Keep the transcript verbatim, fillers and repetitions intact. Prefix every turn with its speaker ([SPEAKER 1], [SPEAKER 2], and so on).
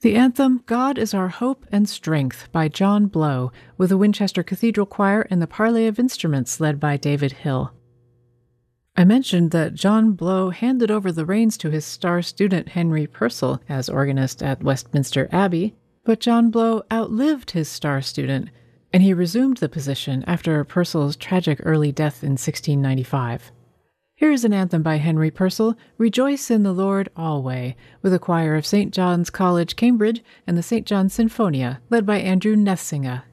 [SPEAKER 1] The anthem God is Our Hope and Strength by John Blow, with the Winchester Cathedral Choir and the Parley of Instruments led by David Hill. I mentioned that John Blow handed over the reins to his star student Henry Purcell as organist at Westminster Abbey, but John Blow outlived his star student, and he resumed the position after Purcell's tragic early death in sixteen ninety-five. Here is an anthem by Henry Purcell, Rejoice in the Lord Alway, with a choir of Saint John's College, Cambridge, and the Saint John's Sinfonia, led by Andrew Nessinger.